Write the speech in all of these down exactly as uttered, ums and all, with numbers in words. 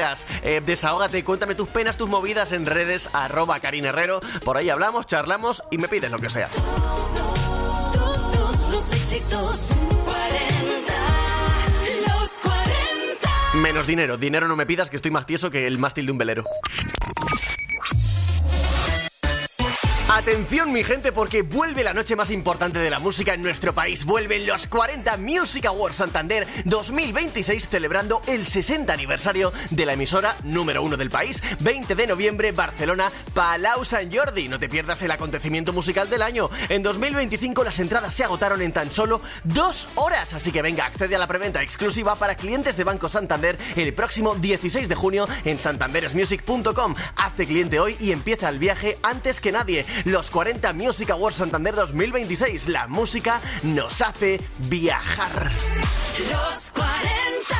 quieras. Eh, desahógate, cuéntame tus penas, tus movidas en redes, arroba Karin Herrero. Por ahí hablamos, charlamos y me pides lo que sea. Todos los éxitos cuarenta, los cuarenta. Menos dinero, dinero no me pidas, que estoy más tieso que el mástil de un velero. Atención mi gente, porque vuelve la noche más importante de la música en nuestro país. Vuelven los cuarenta Music Awards Santander dos mil veintiséis, celebrando el sesenta aniversario de la emisora número uno del país. veinte de noviembre, Barcelona, Palau Sant Jordi. No te pierdas el acontecimiento musical del año. En dos mil veinticinco las entradas se agotaron en tan solo dos horas. Así que venga, accede a la preventa exclusiva para clientes de Banco Santander el próximo dieciséis de junio en santanderesmusic punto com. Hazte cliente hoy y empieza el viaje antes que nadie. Los cuarenta Music Awards Santander dos mil veintiséis. La música nos hace viajar. Los cuarenta.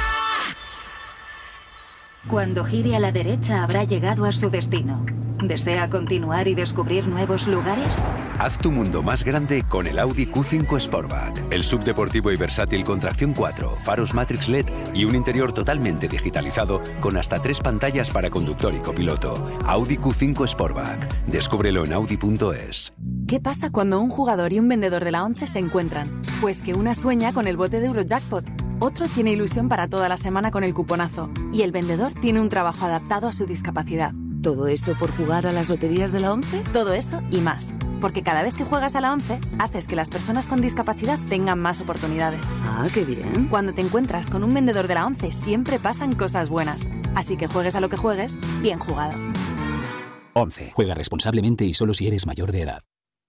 Cuando gire a la derecha habrá llegado a su destino. ¿Desea continuar y descubrir nuevos lugares? Haz tu mundo más grande con el Audi Q cinco Sportback. El subdeportivo y versátil con tracción cuatro, faros Matrix L E D y un interior totalmente digitalizado con hasta tres pantallas para conductor y copiloto. Audi Q cinco Sportback. Descúbrelo en audi punto es. ¿Qué pasa cuando un jugador y un vendedor de la ONCE se encuentran? Pues que una sueña con el bote de Eurojackpot, otro tiene ilusión para toda la semana con el cuponazo y el vendedor tiene un trabajo adaptado a su discapacidad. ¿Todo eso por jugar a las loterías de la ONCE? Todo eso y más. Porque cada vez que juegas a la ONCE, haces que las personas con discapacidad tengan más oportunidades. Ah, qué bien. Cuando te encuentras con un vendedor de la ONCE, siempre pasan cosas buenas. Así que juegues a lo que juegues, bien jugado. ONCE. Juega responsablemente y solo si eres mayor de edad.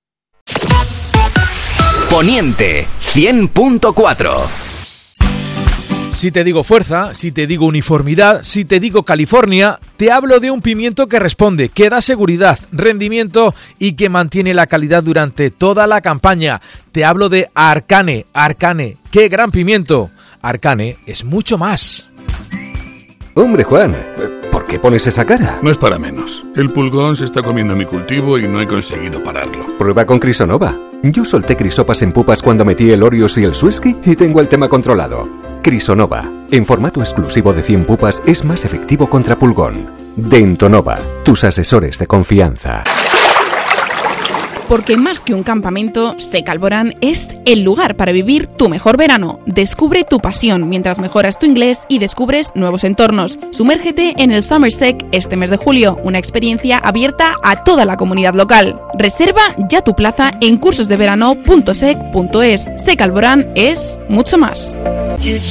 Poniente cien punto cuatro. Si te digo fuerza, si te digo uniformidad, si te digo California, te hablo de un pimiento que responde, que da seguridad, rendimiento y que mantiene la calidad durante toda la campaña. Te hablo de Arcane. Arcane, ¡qué gran pimiento! Arcane es mucho más. Hombre, Juan, ¿por qué pones esa cara? No es para menos. El pulgón se está comiendo mi cultivo y no he conseguido pararlo. Prueba con Crisonova. Yo solté crisopas en pupas cuando metí el Orius y el Swisky y tengo el tema controlado. Crisonova, en formato exclusivo de cien pupas, es más efectivo contra pulgón. Dentonova, tus asesores de confianza. Porque más que un campamento, Sec Alborán es el lugar para vivir tu mejor verano. Descubre tu pasión mientras mejoras tu inglés y descubres nuevos entornos. Sumérgete en el Summer Sec este mes de julio, una experiencia abierta a toda la comunidad local. Reserva ya tu plaza en cursosdeverano punto sec punto es. Sec Alborán es mucho más.